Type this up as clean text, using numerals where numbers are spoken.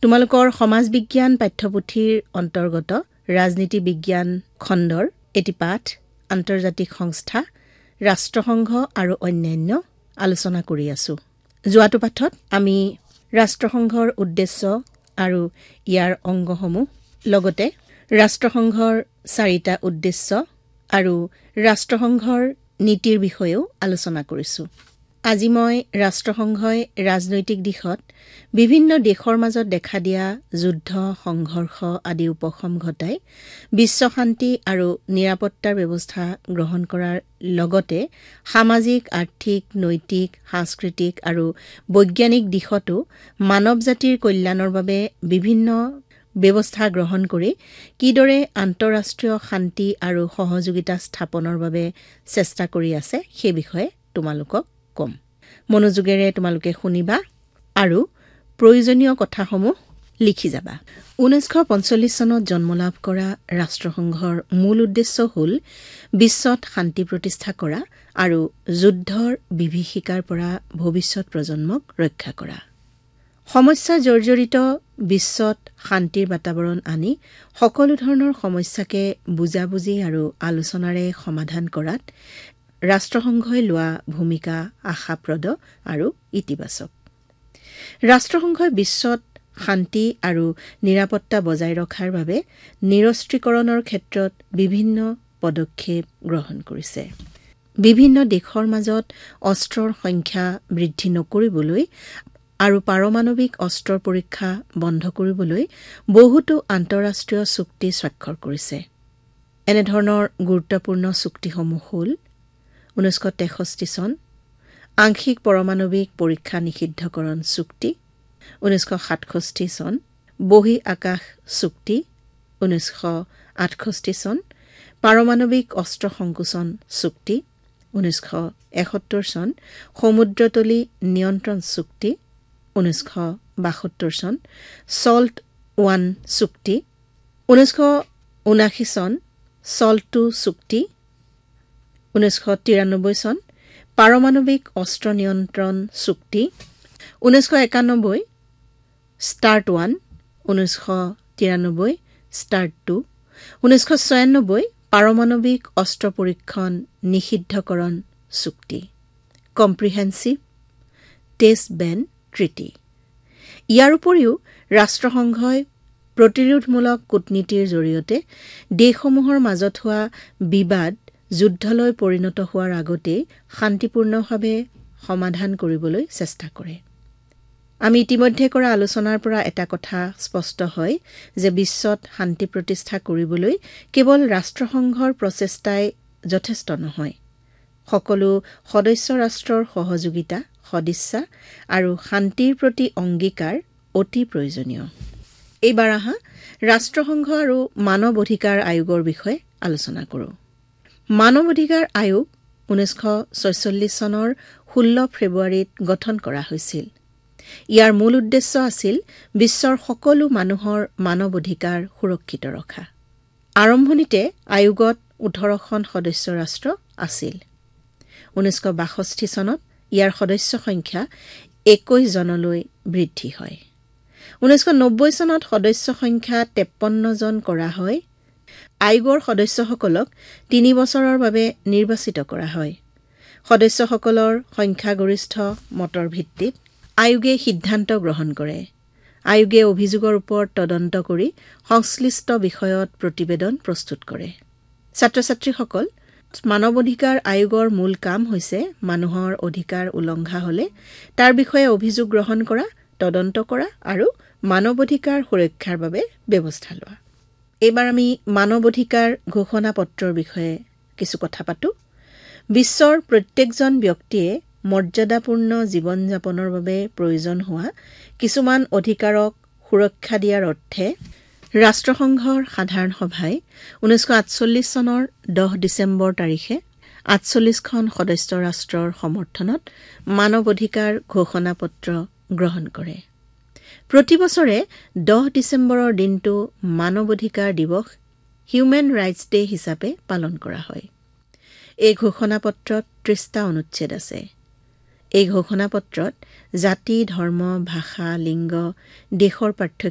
তোমালোকৰ সমাজ বিজ্ঞান পাঠ্যপুথিৰ অন্তৰ্গত ৰাজনীতি বিজ্ঞান খণ্ডৰ এটি পাঠ আন্তৰ্জাতিক সংস্থা ৰাষ্ট্ৰসংঘ আৰু অন্যান্য আলোচনা কৰি আছো। যোৱাটো পাঠত আমি ৰাষ্ট্ৰসংঘৰ উদ্দেশ্য আৰু ইয়াৰ অংগসমূহ লগতে ৰাষ্ট্ৰসংঘৰ 4টা উদ্দেশ্য আৰু ৰাষ্ট্ৰসংঘৰ নীতিৰ বিষয়েও আলোচনা কৰিছো। আজি মই ৰাষ্ট্ৰসংঘই ৰাজনৈতিক দিশত বিভিন্ন দেশৰ মাজত দেখা দিয়া যুদ্ধ, সংঘৰ্ষ আদি উপশম ঘটাই বিশ্ব শান্তি আৰু নিৰাপত্তাৰ ব্যৱস্থা গ্ৰহণ কৰাৰ লগতে সামাজিক, আৰ্থিক, নৈতিক, সাংস্কৃতিক আৰু বৈজ্ঞানিক দিশতো মানৱ জাতিৰ কল্যাণৰ বাবে বিভিন্ন ব্যৱস্থা গ্ৰহণ কৰি কিদৰে আন্তঃৰাষ্ট্ৰীয় শান্তি আৰু সহযোগিতা স্থাপনৰ বাবে চেষ্টা কৰি আছে সেই বিষয়ে তোমালোকক কম। মনোযোগেৰে তোমালোকে শুনিবা আৰু প্ৰয়োজনীয় কথাসমূহ লিখি যাবা। 1945 চনত জন্মলাভ কৰা ৰাষ্ট্ৰসংঘৰ মূল উদ্দেশ্য হ'ল বিশ্বত শান্তি প্ৰতিষ্ঠা কৰা আৰু যুদ্ধৰ বিভীষিকাৰ পৰা ভৱিষ্যত প্ৰজন্মক ৰক্ষা কৰা। সমস্যা জৰ্জৰিত বিশ্বত শান্তিৰ বাতাবৰণ আনি সকলো ধৰণৰ সমস্যাকে বুজাবুজি আৰু আলোচনাৰে সমাধান কৰাত ৰাষ্ট্ৰসংঘই লোৱা ভূমিকা আশাপ্ৰদ আৰু ইতিবাচক। ৰাষ্ট্ৰসংঘই বিশ্বত শান্তি আৰু নিৰাপত্তা বজাই ৰখাৰ বাবে নিৰস্ত্ৰীকৰণৰ ক্ষেত্ৰত বিভিন্ন পদক্ষেপ গ্ৰহণ কৰিছে। বিভিন্ন দেশৰ মাজত অস্ত্ৰৰ সংখ্যা বৃদ্ধি নকৰিবলৈ আৰু পাৰমাণৱিক অস্ত্ৰৰ পৰীক্ষা বন্ধ কৰিবলৈ বহুতো আন্তঃৰাষ্ট্ৰীয় চুক্তি স্বাক্ষৰ কৰিছে। এনেধৰণৰ গুৰুত্বপূৰ্ণ চুক্তিসমূহ হ'ল 1963 চন আংশিক পৰমাণৱিক পৰীক্ষা নিষিদ্ধকৰণ চুক্তি, 1967 চন বহি আকাশ চুক্তি, 1968 চন পাৰমাণৱিক অস্ত্ৰ সংকোচন চুক্তি, 1971 চন সমুদ্ৰতলী নিয়ন্ত্ৰণ চুক্তি, 1972 চন সল্ট I চুক্তি, 1979 চন সল্ট II চুক্তি, 1993 চন পাৰমাণৱিক অস্ত্ৰ নিয়ন্ত্ৰণ চুক্তি, 1991 ষ্টাৰ্ট I, 1993 ষ্টাৰ্ট II, 1996 পাৰমাণৱিক অস্ত্ৰ পৰীক্ষণ নিষিদ্ধকৰণ চুক্তি, কম্প্ৰিহেনচিভ টেষ্ট বেন ট্ৰিটি। ইয়াৰ উপৰিও ৰাষ্ট্ৰসংঘই প্ৰতিৰোধমূলক কূটনীতিৰ জৰিয়তে দেশসমূহৰ মাজত হোৱা বিবাদ যুদ্ধলৈ পৰিণত হোৱাৰ আগতেই শান্তিপূৰ্ণভাৱে সমাধান কৰিবলৈ চেষ্টা কৰে। আমি ইতিমধ্যে কৰা আলোচনাৰ পৰা এটা কথা স্পষ্ট হয় যে বিশ্বত শান্তি প্ৰতিষ্ঠা কৰিবলৈ কেৱল ৰাষ্ট্ৰসংঘৰ প্ৰচেষ্টাই যথেষ্ট নহয়। সকলো সদস্য ৰাষ্ট্ৰৰ সহযোগিতা, সদিচ্ছা আৰু শান্তিৰ প্ৰতি অংগীকাৰ অতি প্ৰয়োজনীয়। এইবাৰ আহা ৰাষ্ট্ৰসংঘ আৰু মানৱ অধিকাৰ আয়োগৰ বিষয়ে আলোচনা কৰোঁ। মানৱ অধিকাৰ আয়োগ 1946 চনৰ 16 ফেব্ৰুৱাৰীত গঠন কৰা হৈছিল। ইয়াৰ মূল উদ্দেশ্য আছিল বিশ্বৰ সকলো মানুহৰ মানৱ অধিকাৰ সুৰক্ষিত ৰখা। আৰম্ভণিতে আয়োগত 18খন সদস্য ৰাষ্ট্ৰ আছিল। 1962 চনত ইয়াৰ সদস্য সংখ্যা 21 জনলৈ বৃদ্ধি হয়। 1990 চনত সদস্য সংখ্যা 53 জন কৰা হয়। আয়োগৰ সদস্যসকলক 3 বছৰৰ বাবে নিৰ্বাচিত কৰা হয়। সদস্যসকলৰ সংখ্যাগৰিষ্ঠ মতৰ ভিত্তিত আয়োগে সিদ্ধান্ত গ্ৰহণ কৰে। আয়োগে অভিযোগৰ ওপৰত তদন্ত কৰি সংশ্লিষ্ট বিষয়ত প্ৰতিবেদন প্ৰস্তুত কৰে। ছাত্ৰ-ছাত্ৰীসকল, মানৱ অধিকাৰ আয়োগৰ মূল কাম হৈছে মানুহৰ অধিকাৰ উলংঘা হলে তাৰ বিষয়ে অভিযোগ গ্ৰহণ কৰা, তদন্ত কৰা আৰু মানৱ অধিকাৰ সুৰক্ষাৰ বাবে ব্যৱস্থা লোৱা। এইবাৰ আমি মানৱ অধিকাৰ ঘোষণা পত্ৰৰ বিষয়ে কিছু কথা পাতো। বিশ্বৰ প্ৰত্যেকজন ব্যক্তিয়ে মৰ্যাদাপূৰ্ণ জীৱন যাপনৰ বাবে প্ৰয়োজন হোৱা কিছুমান অধিকাৰক সুৰক্ষা দিয়াৰ অৰ্থে ৰাষ্ট্ৰসংঘৰ সাধাৰণ সভাই 1948 চনৰ 10 ডিচেম্বৰ তাৰিখে 48খন সদস্য ৰাষ্ট্ৰৰ সমৰ্থনত মানৱ অধিকাৰ ঘোষণা পত্ৰ গ্ৰহণ কৰে। প্ৰতি বছৰে 10 ডিচেম্বৰৰ দিনটো মানৱ অধিকাৰ দিৱস হিউমেন ৰাইটছ ডে হিচাপে পালন কৰা হয়। এই ঘোষণা পত্ৰত 30টা অনুচ্ছেদ আছে। এই ঘোষণা পত্ৰত জাতি, ধৰ্ম, ভাষা, লিংগ, দেশৰ পাৰ্থক্য